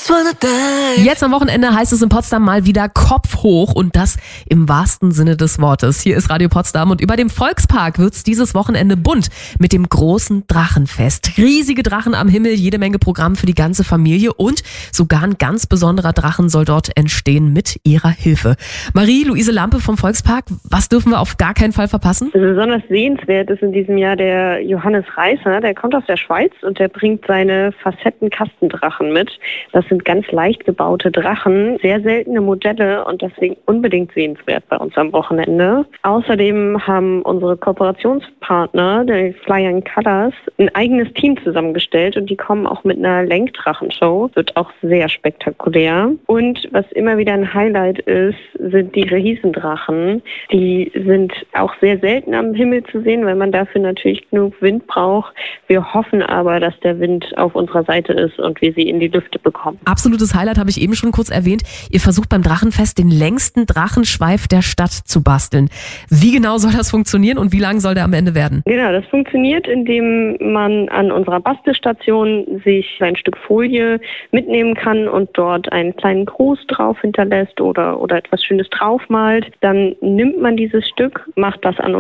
Jetzt am Wochenende heißt es in Potsdam mal wieder Kopf hoch und das im wahrsten Sinne des Wortes. Hier ist Radio Potsdam und über dem Volkspark wird's dieses Wochenende bunt mit dem großen Drachenfest. Riesige Drachen am Himmel, jede Menge Programm für die ganze Familie und sogar ein ganz besonderer Drachen soll dort entstehen mit ihrer Hilfe. Marie-Luise Lampe vom Volkspark, was dürfen wir auf gar keinen Fall verpassen? Besonders sehenswert ist in diesem Jahr der Johannes Reißer, der kommt aus der Schweiz und der bringt seine Facettenkastendrachen mit. Das sind ganz leicht gebaute Drachen, sehr seltene Modelle und deswegen unbedingt sehenswert bei uns am Wochenende. Außerdem haben unsere Kooperationspartner, der Flying Colors, ein eigenes Team zusammengestellt und die kommen auch mit einer Lenkdrachenshow. Wird auch sehr spektakulär. Und was immer wieder ein Highlight ist, sind die Riesendrachen. Die sind auch sehr selten am Himmel zu sehen, weil man dafür natürlich genug Wind braucht. Wir hoffen aber, dass der Wind auf unserer Seite ist und wir sie in die Lüfte bekommen. Absolutes Highlight habe ich eben schon kurz erwähnt. Ihr versucht beim Drachenfest den längsten Drachenschweif der Stadt zu basteln. Wie genau soll das funktionieren und wie lang soll der am Ende werden? Genau, das funktioniert, indem man an unserer Bastelstation sich ein Stück Folie mitnehmen kann und dort einen kleinen Gruß drauf hinterlässt oder etwas Schönes draufmalt. Dann nimmt man dieses Stück, macht das an